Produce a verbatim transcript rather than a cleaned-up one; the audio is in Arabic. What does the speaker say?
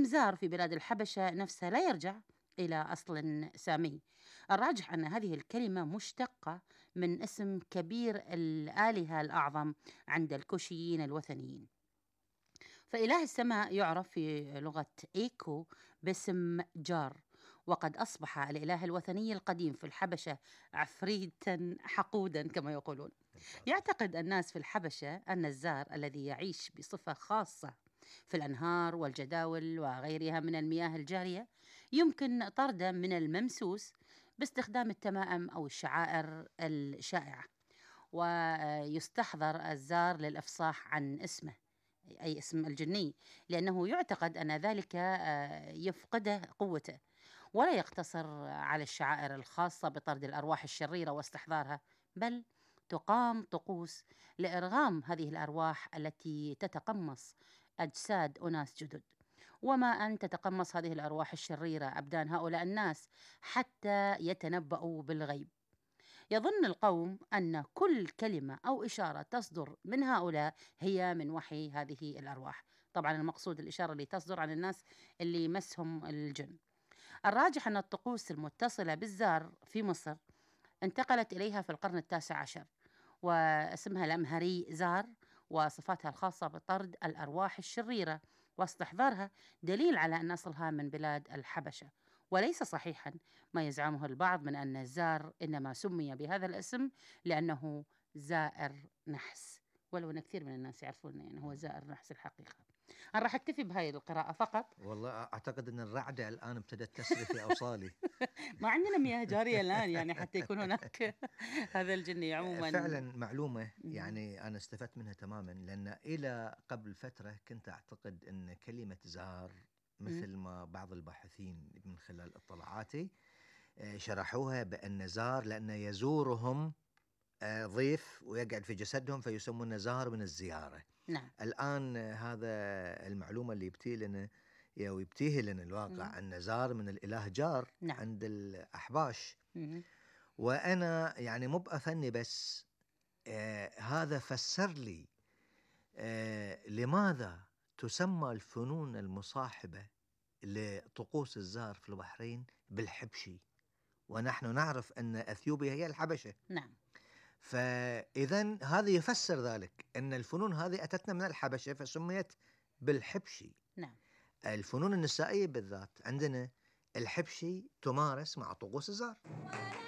زار في بلاد الحبشة نفسها لا يرجع إلى أصل سامي. الراجح أن هذه الكلمة مشتقة من اسم كبير الآلهة الأعظم عند الكوشيين الوثنيين. فإله السماء يعرف في لغة إيكو باسم جار، وقد أصبح الإله الوثني القديم في الحبشة عفريتا حقودا كما يقولون. يعتقد الناس في الحبشة أن الزار الذي يعيش بصفة خاصة في الأنهار والجداول وغيرها من المياه الجارية يمكن طرده من الممسوس باستخدام التمائم أو الشعائر الشائعة، ويستحضر الزار للإفصاح عن اسمه أي اسم الجني، لأنه يعتقد أن ذلك آه، يفقده قوته. ولا يقتصر على الشعائر الخاصة بطرد الأرواح الشريرة واستحضارها، بل تقام طقوس لإرغام هذه الأرواح التي تتقمص أجساد أناس جدد. وما أن تتقمص هذه الأرواح الشريرة أبدان هؤلاء الناس حتى يتنبؤوا بالغيب. يظن القوم أن كل كلمة أو إشارة تصدر من هؤلاء هي من وحي هذه الأرواح. طبعا المقصود الإشارة اللي تصدر عن الناس اللي يمسهم الجن. الراجح أن الطقوس المتصلة بالزار في مصر انتقلت إليها في القرن التاسع عشر، واسمها الأمهري زار، وصفاتها الخاصة بطرد الأرواح الشريرة واستحضارها دليل على أن أصلها من بلاد الحبشة. وليس صحيحا ما يزعمه البعض من أن الزار إنما سمي بهذا الاسم لأنه زائر نحس، ولو أن كثير من الناس يعرفون يعني هو زائر نحس الحقيقة. أنا راح أكتفي بهاي القراءة فقط. والله أعتقد أن الرعدة الآن ابتدت تسري في أوصالي. ما عندنا مياه جارية الآن يعني حتى يكون هناك هذا الجني عموما. فعلا معلومة يعني أنا استفدت منها تماما، لأن إلى قبل فترة كنت أعتقد أن كلمة زار مثل ما بعض الباحثين من خلال اطلاعاتي شرحوها بأن زار لأن يزورهم ضيف ويقعد في جسدهم فيسمونه زار من الزيارة. نعم. الآن هذا المعلومة اللي يبتيه لنا ويبتيه لنا الواقع أن زار من الإله جار. نعم. عند الأحباش. مم. وأنا يعني مو بأفني بس آه هذا فسر لي آه لماذا تسمى الفنون المصاحبة لطقوس الزار في البحرين بالحبشي، ونحن نعرف أن أثيوبيا هي الحبشة. نعم. فإذن هذا يفسر ذلك أن الفنون هذه أتتنا من الحبشة فسميت بالحبشي. نعم. الفنون النسائية بالذات عندنا الحبشي تمارس مع طقوس الزار.